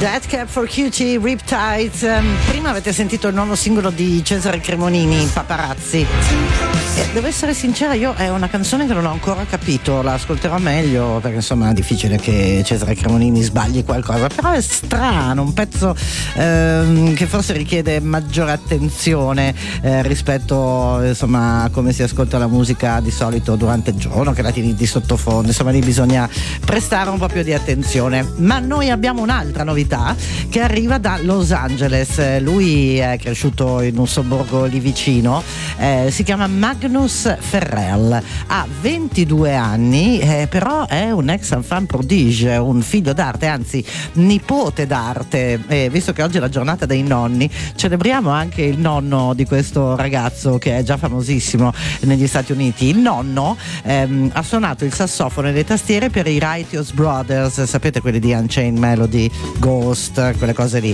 Dead Cap for Cutie, Riptides. Prima avete sentito il nono singolo di Cesare Cremonini, Paparazzi. E devo essere sincera, io è una canzone che non ho ancora capito, la ascolterò meglio perché insomma è difficile che Cesare Cremonini sbagli qualcosa, però è strano, un pezzo che forse richiede maggiore attenzione rispetto insomma a come si ascolta la musica di solito durante il giorno, che la tieni di sottofondo, insomma lì bisogna prestare un po' più di attenzione. Ma noi abbiamo un'altra novità che arriva da Los Angeles. Lui è cresciuto in un sobborgo lì vicino, si chiama Magnus Ferrell, ha 22 anni, però è un ex enfant prodige, un figlio d'arte, anzi nipote d'arte. Visto che oggi è la giornata dei nonni, celebriamo anche il nonno di questo ragazzo che è già famosissimo negli Stati Uniti. Il nonno ha suonato il sassofono e le tastiere per i Righteous Brothers, sapete, quelli di Unchained Melody, Ghost, quelle cose lì,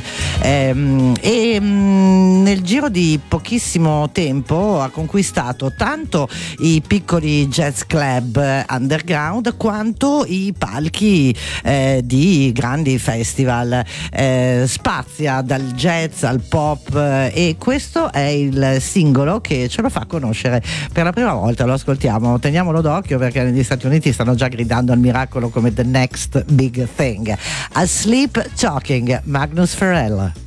nel giro di pochissimo tempo ha conquistato tanto i piccoli jazz club underground quanto i palchi di grandi festival, spazia dal jazz al pop, e questo è il singolo che ce lo fa conoscere per la prima volta. Lo ascoltiamo, teniamolo d'occhio perché negli Stati Uniti stanno già gridando al miracolo come the next big thing. Asleep Talking, Magnus Ferrell.